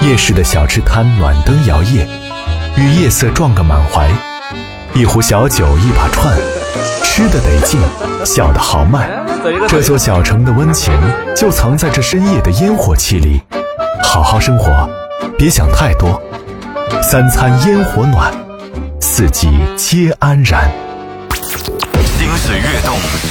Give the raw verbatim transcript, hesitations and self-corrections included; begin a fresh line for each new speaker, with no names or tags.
夜市的小吃摊暖灯摇曳，与夜色撞个满怀。一壶小酒一把串，吃得得劲，笑得豪迈。这座小城的温情就藏在这深夜的烟火气里。好好生活，别想太多。三餐烟火暖，四季皆安然。
心水跃动，